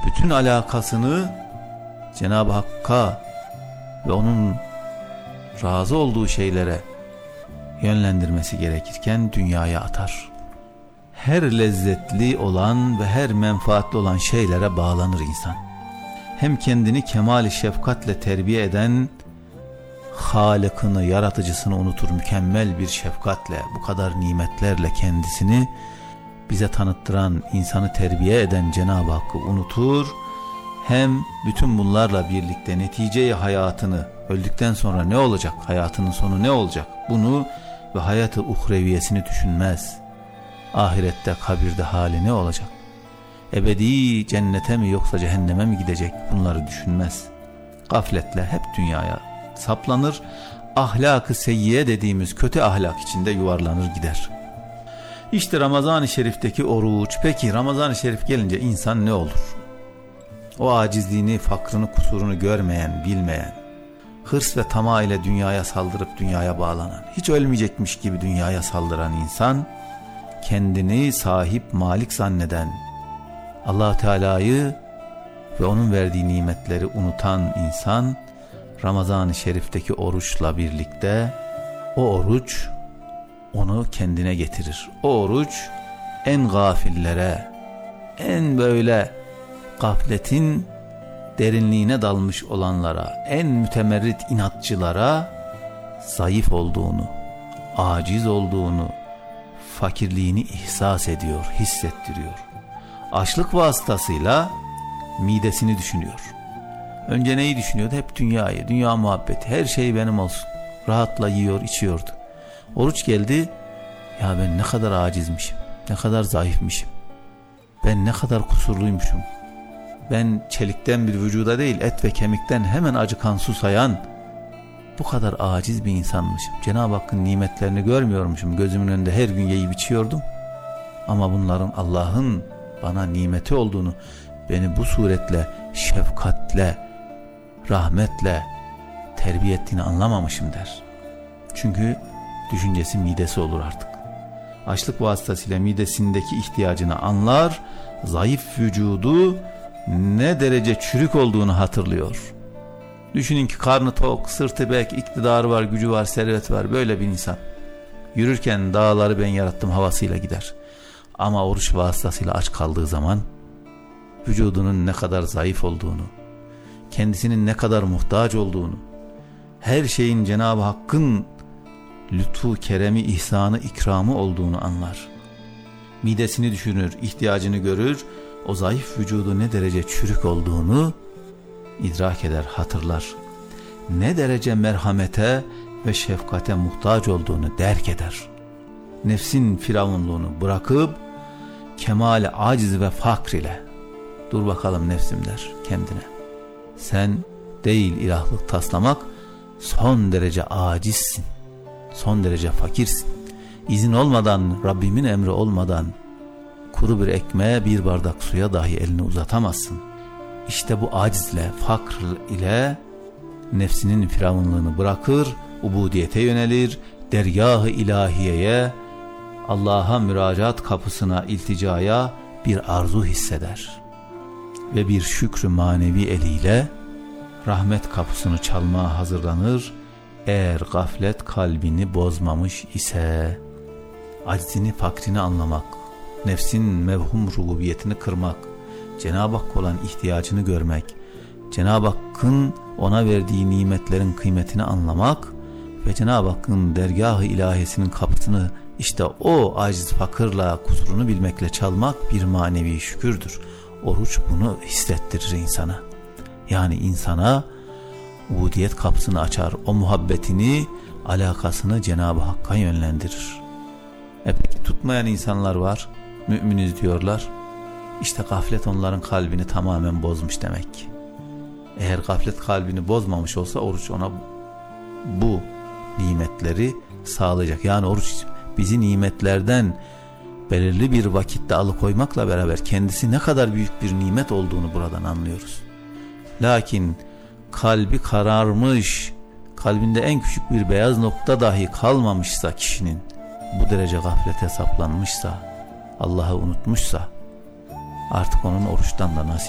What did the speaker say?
bütün alakasını Cenab-ı Hakk'a ve onun razı olduğu şeylere yönlendirmesi gerekirken dünyaya atar. Her lezzetli olan ve her menfaatli olan şeylere bağlanır insan. Hem kendini kemal-i şefkatle terbiye eden Halık'ını, yaratıcısını unutur, mükemmel bir şefkatle, bu kadar nimetlerle kendisini bize tanıttıran, insanı terbiye eden Cenab-ı Hakk'ı unutur. Hem bütün bunlarla birlikte neticeyi hayatını, öldükten sonra ne olacak, hayatının sonu ne olacak, bunu ve hayatı uhreviyesini düşünmez. Ahirette, kabirde hali ne olacak, ebedi cennete mi yoksa cehenneme mi gidecek, bunları düşünmez. Gafletle hep dünyaya saplanır, ahlak-ı seyyiye dediğimiz kötü ahlak içinde yuvarlanır gider. İşte Ramazan-ı Şerif'teki oruç. Peki Ramazan-ı Şerif gelince insan ne olur? O acizliğini, fakrını, kusurunu görmeyen, bilmeyen, hırs ve tamah ile dünyaya saldırıp dünyaya bağlanan, hiç ölmeyecekmiş gibi dünyaya saldıran insan, kendini sahip, malik zanneden, Allah Teala'yı ve onun verdiği nimetleri unutan insan, Ramazan-ı Şerif'teki oruçla birlikte o oruç onu kendine getirir. O oruç en gafillere, en böyle gafletin derinliğine dalmış olanlara, en mütemerrit inatçılara zayıf olduğunu, aciz olduğunu, fakirliğini ihsas ediyor, hissettiriyor. Açlık vasıtasıyla midesini düşünüyor. Önce neyi düşünüyordu? Hep dünyayı, dünya muhabbeti, her şey benim olsun. Rahatla yiyor, içiyordu. Oruç geldi, ya ben ne kadar acizmişim, ne kadar zayıfmışım, ben ne kadar kusurluymuşum, ben çelikten bir vücuda değil, et ve kemikten hemen acıkan, susayan, bu kadar aciz bir insanmışım. Cenab-ı Hakk'ın nimetlerini görmüyormuşum, gözümün önünde her gün yiyip içiyordum, ama bunların Allah'ın bana nimeti olduğunu, beni bu suretle, şefkatle, rahmetle terbiye ettiğini anlamamışım der. Çünkü düşüncesi midesi olur artık. Açlık vasıtasıyla midesindeki ihtiyacını anlar, zayıf vücudu ne derece çürük olduğunu hatırlıyor. Düşünün ki karnı tok, sırtı bek, iktidarı var, gücü var, servet var, böyle bir insan. Yürürken dağları ben yarattım havasıyla gider. Ama oruç vasıtasıyla aç kaldığı zaman vücudunun ne kadar zayıf olduğunu, kendisinin ne kadar muhtaç olduğunu, her şeyin Cenab-ı Hakk'ın lütfu, keremi, ihsanı, ikramı olduğunu anlar. Midesini düşünür, ihtiyacını görür, o zayıf vücudu ne derece çürük olduğunu idrak eder, hatırlar. Ne derece merhamete ve şefkate muhtaç olduğunu derk eder. Nefsin firavunluğunu bırakıp kemal-i aciz ve fakr ile, dur bakalım nefsim der kendine, sen değil ilahlık taslamak, son derece acizsin, son derece fakirsin. İzin olmadan, Rabbimin emri olmadan kuru bir ekmeğe, bir bardak suya dahi elini uzatamazsın. İşte bu acizle, fakr ile nefsinin firavunluğunu bırakır, ubudiyete yönelir, dergâh-ı ilahiyeye, Allah'a müracaat kapısına, ilticaya bir arzu hisseder. Ve bir şükrü manevi eliyle rahmet kapısını çalmaya hazırlanır. Eğer gaflet kalbini bozmamış ise, aczini, fakrini anlamak, nefsin mevhum rububiyetini kırmak, Cenab-ı Hakk'a olan ihtiyacını görmek, Cenab-ı Hakk'ın ona verdiği nimetlerin kıymetini anlamak ve Cenab-ı Hakk'ın dergâh-ı ilahiyesinin kapısını işte o aciz fakirla, kusurunu bilmekle çalmak bir manevi şükürdür. Oruç bunu hissettirir insana. Yani insana ubudiyet kapısını açar, o muhabbetini, alakasını Cenab-ı Hakk'a yönlendirir. Peki tutmayan insanlar var, müminiz diyorlar. İşte gaflet onların kalbini tamamen bozmuş demek. Eğer gaflet kalbini bozmamış olsa oruç ona bu nimetleri sağlayacak. Yani oruç bizi nimetlerden belirli bir vakitte alıkoymakla beraber kendisi ne kadar büyük bir nimet olduğunu buradan anlıyoruz. Lakin kalbi kararmış, kalbinde en küçük bir beyaz nokta dahi kalmamışsa kişinin, bu derece gaflete saplanmışsa, Allah'ı unutmuşsa, artık onun oruçtan da nasip